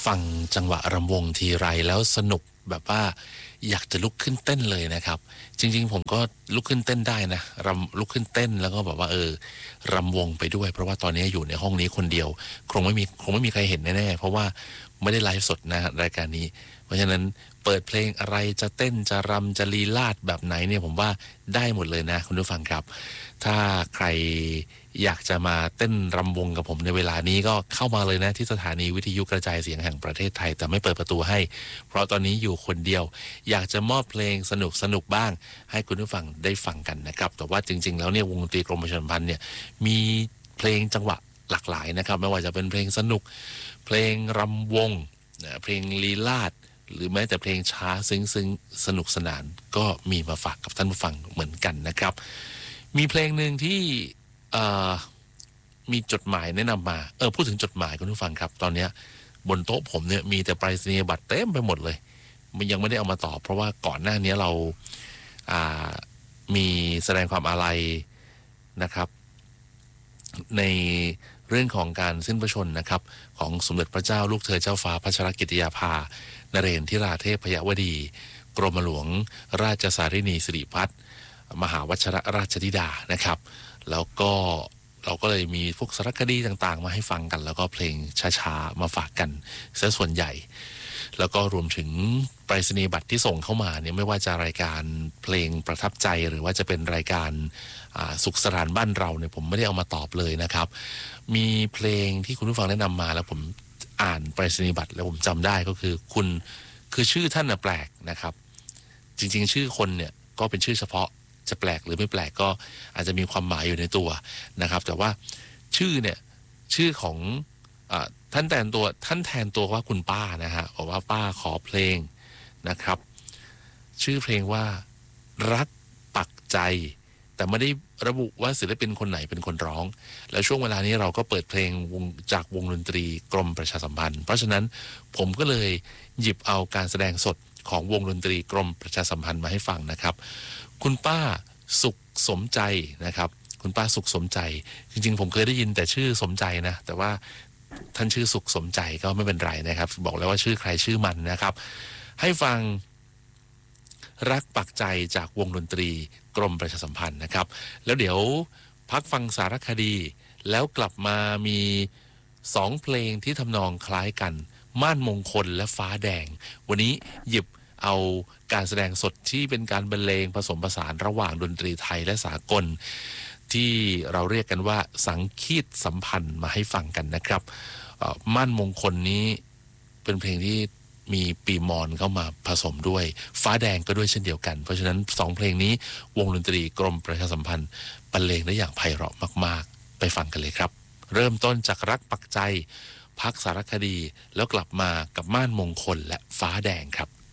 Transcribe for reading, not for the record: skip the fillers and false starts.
ฟังจังหวะรำวงทีไรแล้วสนุกแบบว่าอยากจะลุกขึ้นเต้นเลยนะครับจริงๆผมก็ลุกขึ้นเต้นได้นะลุกขึ้นเต้นแล้วก็แบบว่ารำวงไปด้วยเพราะว่าตอนนี้อยู่ในห้องนี้คนเดียวคงไม่มีใครเห็นแน่ๆเพราะว่าไม่ได้ไลฟ์สดนะรายการนี้เพราะฉะนั้นเปิดเพลงอะไรจะเต้นจะรำจะลีลาดแบบไหนเนี่ยผมว่าได้หมดเลยนะคุณผู้ฟังครับถ้าใครอยากจะมาเต้นรำวงกับผมในเวลานี้ก็เข้ามาเลยนะที่สถานีวิทยุกระจายเสียงแห่งประเทศไทยแต่ไม่เปิดประตูให้เพราะตอนนี้อยู่คนเดียวอยากจะมอบเพลงสนุกบ้างให้คุณผู้ฟังได้ฟังกันนะครับแต่ว่าจริงๆแล้วเนี่ยวงดนตรีกรมประชาสัมพันธ์เนี่ยมีเพลงจังหวะหลากหลายนะครับไม่ว่าจะเป็นเพลงสนุกเพลงรำวงเพลงลีลาศหรือแม้แต่เพลงช้าซึ้งสนุกสนานก็มีมาฝากกับท่านผู้ฟังเหมือนกันนะครับมีเพลงหนึ่งที่มีจดหมายแนะนำมาพูดถึงจดหมายคุณผู้ฟังครับตอนนี้บนโต๊ะผมเนี่ยมีแต่ไปรษณียบัตรเต็มไปหมดเลยมันยังไม่ได้เอามาตอบเพราะว่าก่อนหน้านี้เรามีแสดงความอาลัยนะครับในเรื่องของการสิ้นพระชนนะครับของสมเด็จพระเจ้าลูกเธอเจ้าฟ้าพัชรกิติยาภานเรศทิราเทพพยวดีกรมหลวงราชสารินีสิริพัฒน์มหาวชิรราชธิดานะครับแล้วก็เราก็เลยมีพวกสารคดีต่างๆมาให้ฟังกันแล้วก็เพลงช้าๆมาฝากกันซะส่วนใหญ่แล้วก็รวมถึงไปรษณียบัตรที่ส่งเข้ามาเนี่ยไม่ว่าจะรายการเพลงประทับใจหรือว่าจะเป็นรายการสุขสรานบ้านเราเนี่ยผมไม่ได้เอามาตอบเลยนะครับมีเพลงที่คุณผู้ฟังแนะนำมาแล้วผมอ่านไปรษณียบัตรแล้วผมจำได้ก็คือชื่อท่านน่ะแปลกนะครับจริงๆชื่อคนเนี่ยก็เป็นชื่อเฉพาะจะแปลกหรือไม่แปลกก็อาจจะมีความหมายอยู่ในตัวนะครับแต่ว่าชื่อเนี่ยชื่อของท่านแทนตัวว่าคุณป้านะฮะบอกว่าป้าขอเพลงนะครับชื่อเพลงว่ารักปักใจแต่ไม่ได้ระบุว่าศิลปินคนไหนเป็นคนร้องแล้วช่วงเวลานี้เราก็เปิดเพลงจากวงดนตรีกรมประชาสัมพันธ์เพราะฉะนั้นผมก็เลยหยิบเอาการแสดงสดของวงดนตรีกรมประชาสัมพันธ์มาให้ฟังนะครับคุณป้าสุขสมใจนะครับคุณป้าสุขสมใจจริงๆผมเคยได้ยินแต่ชื่อสมใจนะแต่ว่าท่านชื่อสุขสมใจก็ไม่เป็นไรนะครับบอกแล้วว่าชื่อใครชื่อมันนะครับให้ฟังรักปักใจจากวงดนตรีกรมประชาสัมพันธ์นะครับแล้วเดี๋ยวพักฟังสารคดีแล้วกลับมามี2เพลงที่ทำนองคล้ายกันม่านมงคลและฟ้าแดงวันนี้หยิบเอาการแสดงสดที่เป็นการบรรเลงผสมผสานระหว่างดนตรีไทยและสากลที่เราเรียกกันว่าสังคีตสัมพันธ์มาให้ฟังกันนะครับม่านมงคลนี้เป็นเพลงที่มีปีมอนเข้ามาผสมด้วยฟ้าแดงก็ด้วยเช่นเดียวกันเพราะฉะนั้น2เพลงนี้วงดนตรีกรมประชาสัมพันธ์บรรเลงได้อย่างไพเราะมากๆไปฟังกันเลยครับเริ่มต้นจากรักปักใจพักสารคดีแล้วกลับมากับม่านมงคลและฟ้าแดงครับ